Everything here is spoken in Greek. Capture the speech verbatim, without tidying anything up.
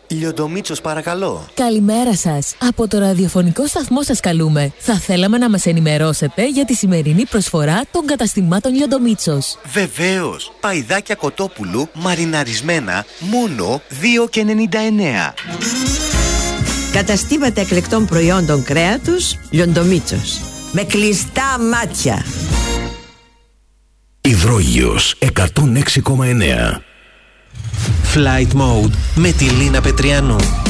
Λιοντομίτσος, παρακαλώ. Καλημέρα σας. Από το ραδιοφωνικό σταθμό σας καλούμε. Θα θέλαμε να μας ενημερώσετε για τη σημερινή προσφορά των καταστημάτων Λιοντομίτσος. Βεβαίως. Παϊδάκια κοτόπουλου μαριναρισμένα μόνο δύο και ενενήντα εννέα. Καταστήματα εκλεκτών προϊόντων κρέατος Λιοντομίτσος. Με κλειστά μάτια. Υδρόγειος εκατόν έξι κόμμα εννέα. Flight Mode με τη Λίνα Πετριανού.